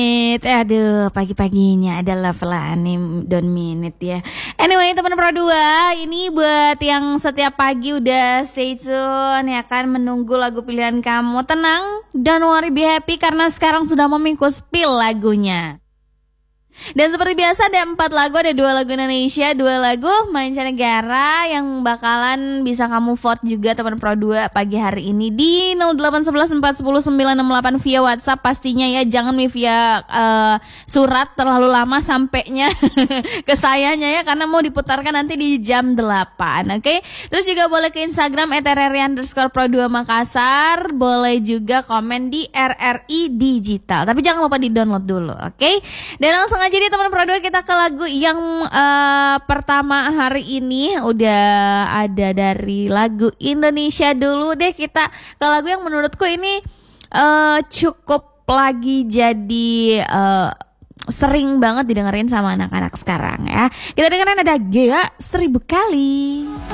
Aduh, pagi-paginya ada level anime Don't Minute ya. Anyway, teman Pro 2, ini buat yang setiap pagi udah stay tune ya kan, menunggu lagu pilihan kamu. Tenang, don't worry, be happy karena sekarang sudah memikul spill lagunya. Dan seperti biasa ada 4 lagu, ada 2 lagu Indonesia, 2 lagu mancanegara yang bakalan bisa kamu vote juga teman Pro 2 pagi hari ini di 0811410968 via WhatsApp pastinya ya, jangan via surat terlalu lama sampainya ke sayanya ya, karena mau diputarkan nanti di jam 8. Oke? Terus juga boleh ke Instagram @rri_pro2 Makassar, boleh juga komen di RRI Digital. Tapi jangan lupa di-download dulu, oke? Dan langsung aja di teman Pro 2 kita ke lagu yang pertama hari ini. Udah ada dari lagu Indonesia dulu deh, kita ke lagu yang menurutku ini cukup lagi jadi sering banget didengerin sama anak-anak sekarang ya. Kita dengerin ada Gea 1000 kali.